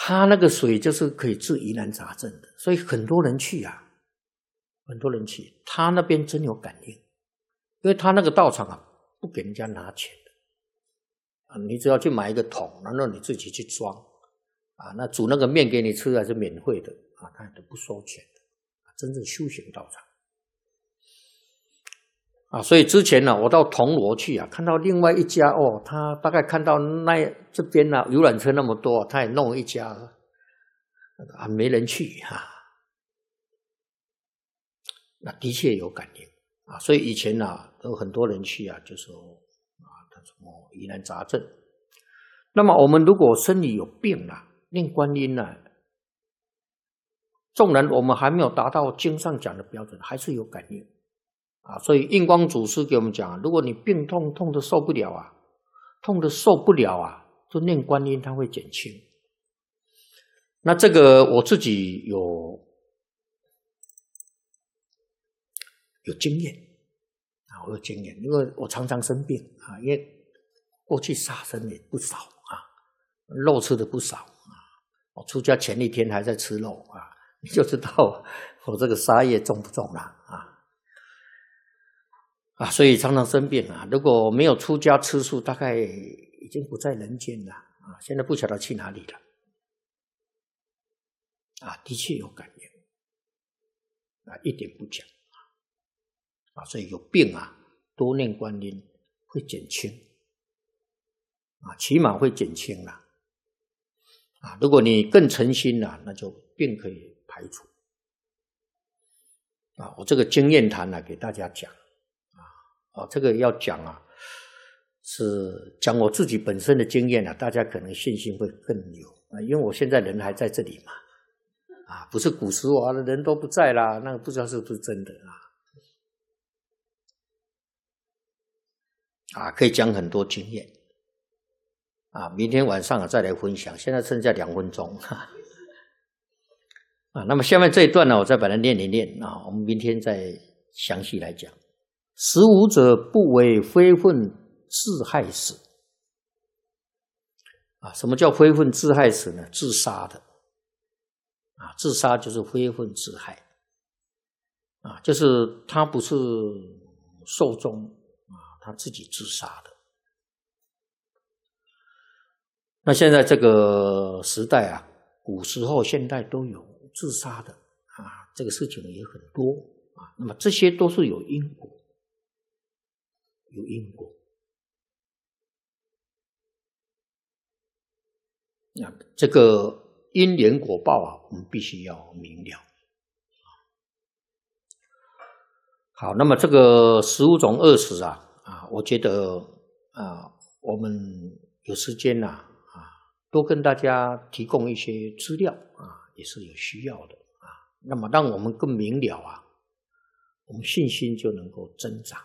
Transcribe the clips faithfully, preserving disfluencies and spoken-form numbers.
它那个水就是可以治疑难杂症的，所以很多人去啊，很多人去，他那边真有感应，因为他那个道场啊，不给人家拿钱的啊，你只要去买一个桶，然后你自己去装啊，那煮那个面给你吃还是免费的啊，他都不收钱的，啊，真正修行道场啊，所以之前呢、啊，我到铜锣去啊，看到另外一家哦，他大概看到那这边呢、啊、游览车那么多，他也弄一家啊，没人去哈、啊，那的确有感应啊，所以以前呢、啊，有很多人去啊，就说啊，他什么疑难杂症。那么我们如果身体有病了、啊，念观音呢、啊，纵然我们还没有达到经上讲的标准，还是有感应啊。所以印光祖师给我们讲，如果你病痛痛得受不了啊，痛得受不了啊，就念观音，它会减轻。那这个我自己有有经验啊，我有经验，因为我常常生病啊，因为过去杀生也不少啊，肉吃的不少啊。我出家前一天还在吃肉啊，你就知道我这个杀业重不重了啊啊，所以常常生病啊。如果没有出家吃素，大概已经不在人间了啊，现在不晓得去哪里了啊，的确有感应啊，一点不假啊，所以有病啊，多念观音会减轻啊，起码会减轻了啊。如果你更诚心了，那就病可以排除啊。我这个经验谈呢，给大家讲啊，哦，这个要讲啊，是讲我自己本身的经验啊，大家可能信心会更有啊，因为我现在人还在这里嘛，啊，不是古时候啊，人都不在啦，那个不知道是不是真的啊。啊，可以讲很多经验啊，明天晚上啊再来分享。现在剩下两分钟哈啊，那么下面这一段呢，我再把它念一念啊，我们明天再详细来讲。十五者不为非分自害死啊，什么叫非分自害死呢？自杀的啊，自杀就是非分自害啊，就是他不是寿终。他自己自杀的。那现在这个时代啊，古时候、现代都有自杀的啊，这个事情也很多啊。那么这些都是有因果，有因果。那这个因缘果报啊，我们必须要明了。好，那么这个十五种恶死啊。啊，我觉得啊，我们有时间呐 啊, 啊，多跟大家提供一些资料啊，也是有需要的啊。那么让我们更明了啊，我们信心就能够增长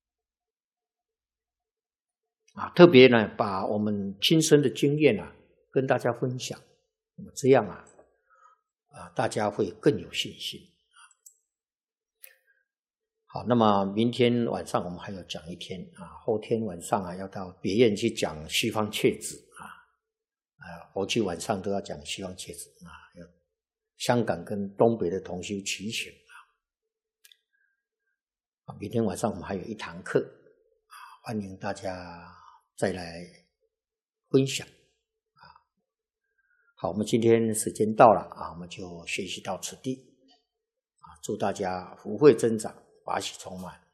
啊。特别呢，把我们亲身的经验啊跟大家分享，那么这样啊，啊，大家会更有信心。好，那么明天晚上我们还要讲一天啊，后天晚上啊要到别院去讲西方切子啊，啊，过去晚上都要讲西方切子啊，要香港跟东北的同修齐全啊。明天晚上我们还有一堂课啊，欢迎大家再来分享啊。好，我们今天时间到了啊，我们就学习到此地啊，祝大家福慧增长，法喜充满。